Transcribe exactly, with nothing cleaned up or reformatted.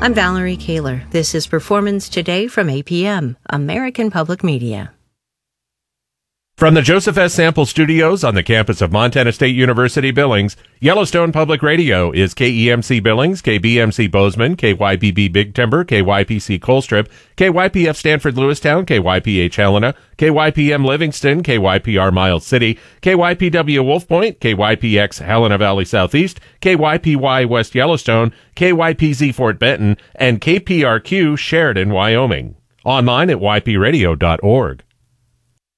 I'm Valerie Kaler. This is Performance Today from A P M, American Public Media. From the Joseph S. Sample Studios on the campus of Montana State University Billings, Yellowstone Public Radio is K E M C Billings, K B M C Bozeman, K Y P B Big Timber, K Y P C Colstrip, K Y P F Stanford Lewistown, K Y P H Helena, K Y P M Livingston, K Y P R Miles City, K Y P W Wolf Point, K Y P X Helena Valley Southeast, K Y P Y West Yellowstone, K Y P Z Fort Benton, and K P R Q Sheridan, Wyoming. Online at y p radio dot org.